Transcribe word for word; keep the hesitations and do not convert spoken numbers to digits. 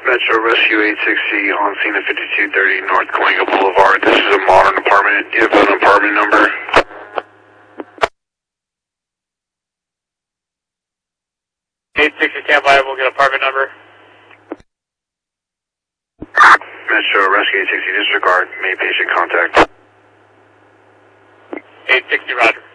Metro Rescue eight sixty on scene at fifty-two thirty North Calango Boulevard. This is a modern apartment. Do you have an apartment number? eight sixty standby, we'll get apartment number. Metro Rescue eight sixty disregard, main patient contact. eight sixty, roger.